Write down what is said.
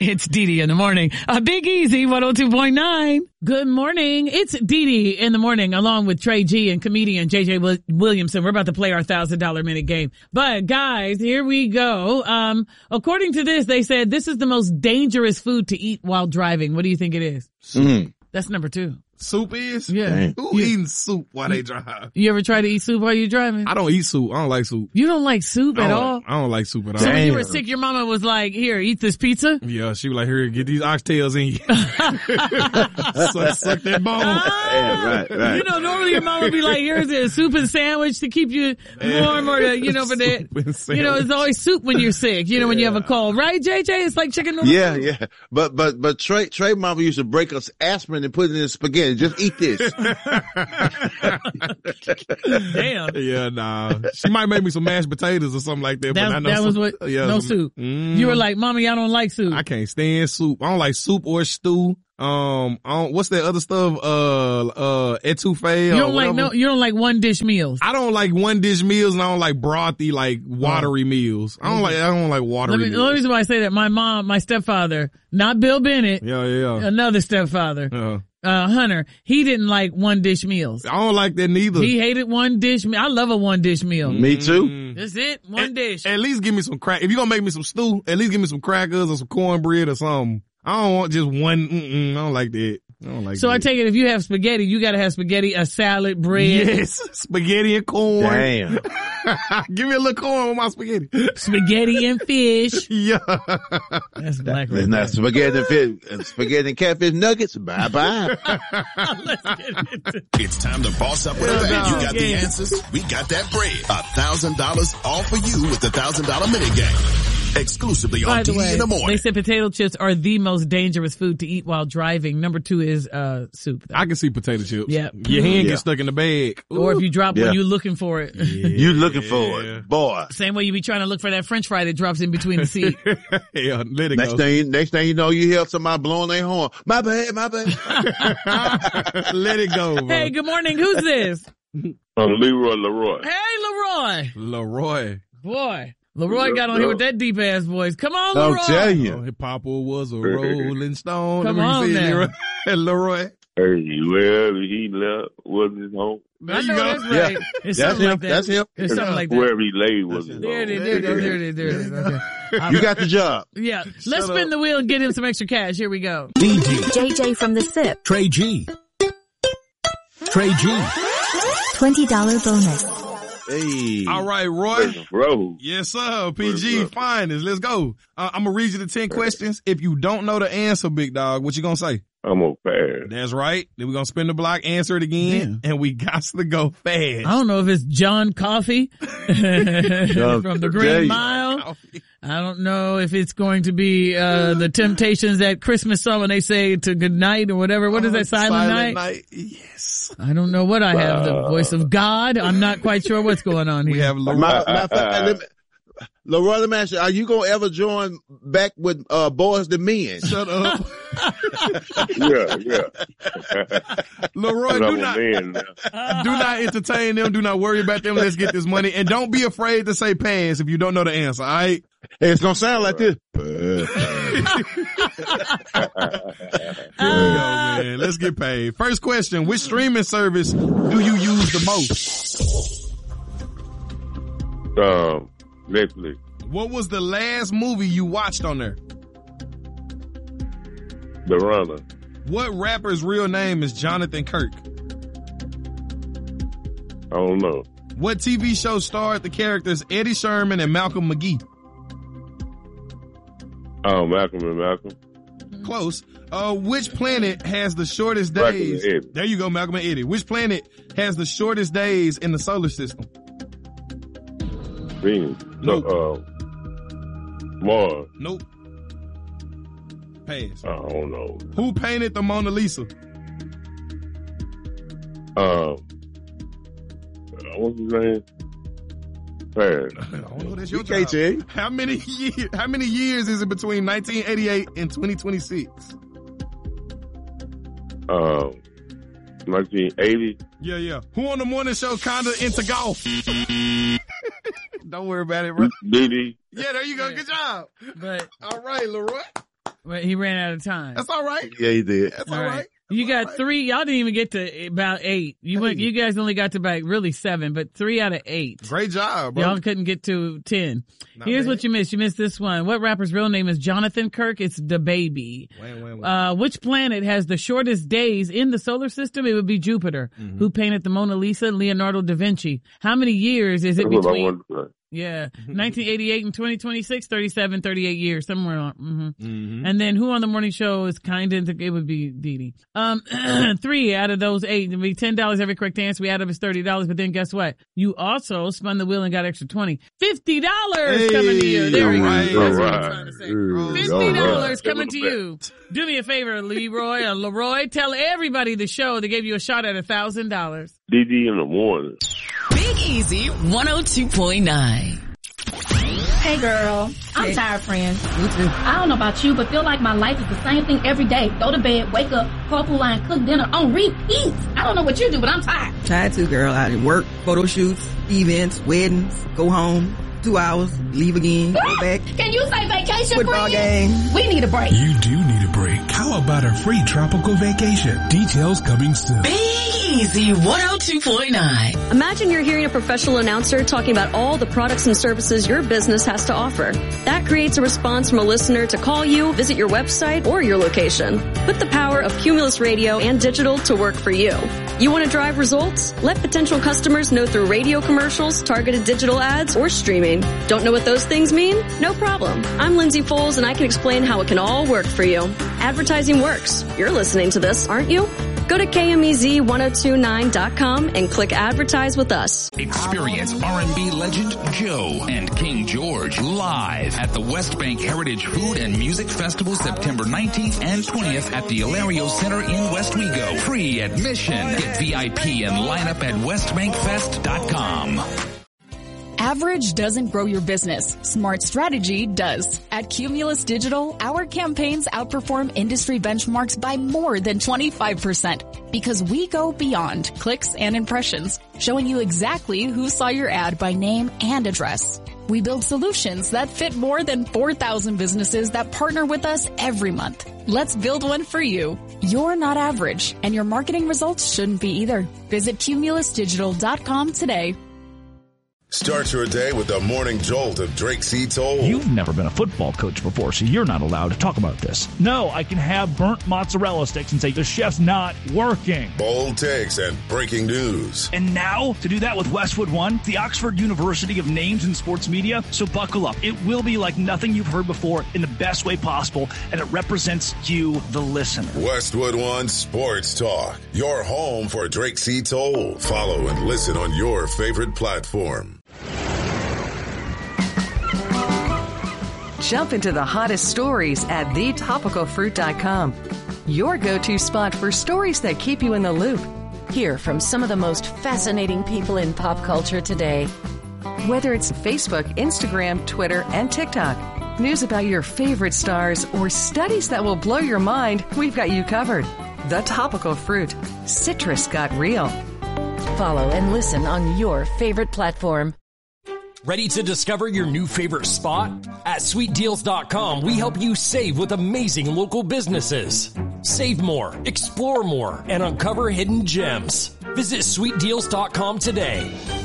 It's Dee Dee in the morning. Big Easy 102.9. Good morning. It's Dee Dee in the morning along with Trey G and comedian JJ Williamson. We're about to play our $1,000 minute game. But guys, here we go. According to this, they said this is the most dangerous food to eat while driving. What do you think it is? That's number 2. Soup is? Yeah. Dang. Who eating soup while they drive? You ever try to eat soup while you're driving? I don't eat soup. I don't like soup. You don't like soup at all? I don't like soup at all. So when you were sick, your mama was like, here, eat this pizza? Yeah, she was like, here, get these oxtails in you. suck that bone. Yeah, right. You know, normally your mom would be like, here's a soup and sandwich to keep you warm or to, for that. You know, it's always soup when you're sick, when you have a cold. Right, JJ? It's like chicken noodle. Yeah. But Trey mama used to break us aspirin and put it in spaghetti. Just eat this. Damn. Yeah, nah. She might make me some mashed potatoes or something like that. No soup. You were like, Mommy, I don't like soup. I can't stand soup. I don't like soup or stew. What's that other stuff? Etouffee. You don't like one dish meals. I don't like one dish meals and I don't like brothy, like watery meals. I don't like watery meals. The only reason why I say that, my stepfather, not Bill Bennett. Yeah. Another stepfather. Hunter, he didn't like one dish meals. I don't like that neither. He hated one dish meal. I love a one dish meal. Me too. That's it. One dish. At least give me some crack. If you're gonna make me some stew, at least give me some crackers or some cornbread or something. I don't want just one. I don't like that. So I take it if you have spaghetti, you gotta have spaghetti, a salad, bread. Yes, spaghetti and corn. Damn. Give me a little corn with my spaghetti. Spaghetti and fish. Yeah. That's black right there. Not spaghetti and fish, spaghetti and catfish nuggets. Bye-bye. Let's get into it. It's time to boss up with a bet. You got the answers. We got that bread. $1,000 all for you with the $1,000 minute game. Exclusively on Dee in the morning. They said potato chips are the most dangerous food to eat while driving. Number 2 is soup. I can see potato chips. Yeah. Your hand gets stuck in the bag. Ooh. Or if you drop one, you're looking for it. You looking for it, boy. Same way you be trying to look for that French fry that drops in between the seat. Yeah, let it go. Next thing you know, you hear somebody blowing their horn. My bad. Let it go, bro. Hey, good morning. Who's this? Leroy. Hey, Leroy. Boy. Leroy got on here with that deep ass voice. Come on, Leroy. I'll tell you. Papa was a rolling stone. Come on now. Leroy. Hey, wherever he left was his home. There you go. That's right. Yeah. It's something like that. That's him. It's something like that. Wherever he lay was his home. There it is. Okay. You got the job. Yeah. Let's spin the wheel and get him some extra cash. Here we go. JJ from the SIP. Trey G. $20 bonus. Hey. All right, Roy. Bro. Yes, sir. PG, finest. Let's go. I'm going to read you the 10 questions. If you don't know the answer, big dog, what you going to say? I'm going to pass. That's right. Then we're going to spin the block, answer it again, and we got to go fast. I don't know if it's John Coffey from the Green Mile. I don't know if it's going to be the Temptations at Christmas song when they say to good night or whatever. What is that, Silent Night? Yes. I don't know what I have. The voice of God. I'm not quite sure what's going on here. We have Leroy, let me ask you, are you going to ever join back with Boys to Men? Shut up. Yeah. Leroy, do not entertain them. Do not worry about them. Let's get this money. And don't be afraid to say pass if you don't know the answer, all right? It's going to sound like this. Man. Let's get paid. First question, which streaming service do you use the most? Netflix. What was the last movie you watched on there? The Runner. What rapper's real name is Jonathan Kirk? I don't know. What TV show starred the characters Eddie Sherman and Malcolm McGee? Oh, Malcolm and Malcolm. Close. Which planet has the shortest days? There you go, Malcolm and Eddie. Which planet has the shortest days in the solar system? Venus. Nope. Mars. Nope. Pass. I don't know. Who painted the Mona Lisa? What's his name? Pass. I don't know, that's your job. How many years is it between 1988 and 2026? 1980. Yeah. Who on the morning show kinda into golf? Don't worry about it, bro. Diddy. Yeah, there you go. Good job. But all right, Leroy. Well, he ran out of time. That's all right. Yeah, he did. That's all right. You got 3. Y'all didn't even get to about 8. You guys only got to about really 7, but 3 out of 8. Great job, bro. Y'all couldn't get to 10. Here's bad. what you missed. You missed this one. What rapper's real name is Jonathan Kirk? It's the baby. Which planet has the shortest days in the solar system? It would be Jupiter. Mm-hmm. Who painted the Mona Lisa? Leonardo da Vinci. How many years is it between? Yeah. 1988 and 2026, 37, 38 years, somewhere on. Mm-hmm. Mm-hmm. And then who on the morning show is it would be Dee Dee. 3 out of those 8, it'd be $10 every correct answer. We add up is $30, but then guess what? You also spun the wheel and got extra $20. $50 coming to you. There we go. That's what I'm trying to say. $50 coming to you. Do me a favor, Leroy. Tell everybody the show. They gave you a shot at $1,000. DD in the morning. Big Easy 102.9. Hey girl, I'm tired, friend. Me too. I don't know about you, but feel like my life is the same thing every day. Go to bed, wake up, carpool line, cook dinner on repeat. I don't know what you do, but I'm tired. Tired too, girl. I work, photo shoots, events, weddings, go home, 2 hours, leave again, go back. Can you say vacation, football game? We need a break. You do need a break. How about a free tropical vacation? Details coming soon. Easy 102.9. Imagine you're hearing a professional announcer talking about all the products and services your business has to offer. That creates a response from a listener to call you, visit your website, or your location. Put the power of Cumulus Radio and digital to work for you. You want to drive results? Let potential customers know through radio commercials, targeted digital ads, or streaming. Don't know what those things mean? No problem. I'm Lindsay Foles, and I can explain how it can all work for you. Advertising works. You're listening to this, aren't you? Go to KMEZ1029.com and click advertise with us. Experience R&B legend Joe and King George live at the West Bank Heritage Food and Music Festival September 19th and 20th at the Hilario Center in West Wego. Free admission. Get VIP and line up at westbankfest.com. Average doesn't grow your business. Smart strategy does. At Cumulus Digital, our campaigns outperform industry benchmarks by more than 25% because we go beyond clicks and impressions, showing you exactly who saw your ad by name and address. We build solutions that fit more than 4,000 businesses that partner with us every month. Let's build one for you. You're not average, and your marketing results shouldn't be either. Visit cumulusdigital.com today. Start your day with the morning jolt of Drake C. Toll. You've never been a football coach before, so you're not allowed to talk about this. No, I can have burnt mozzarella sticks and say the chef's not working. Bold takes and breaking news. And now, to do that with Westwood One, the Oxford University of Names in Sports Media. So buckle up. It will be like nothing you've heard before in the best way possible, and it represents you, the listener. Westwood One Sports Talk. Your home for Drake C. Toll. Follow and listen on your favorite platform. Jump into the hottest stories at thetopicalfruit.com. Your go-to spot for stories that keep you in the loop. Hear from some of the most fascinating people in pop culture today. Whether it's Facebook, Instagram, Twitter, and TikTok, news about your favorite stars, or studies that will blow your mind, we've got you covered. The Topical Fruit. Citrus got real. Follow and listen on your favorite platform. Ready to discover your new favorite spot? At SweetDeals.com, we help you save with amazing local businesses. Save more, explore more, and uncover hidden gems. Visit SweetDeals.com today.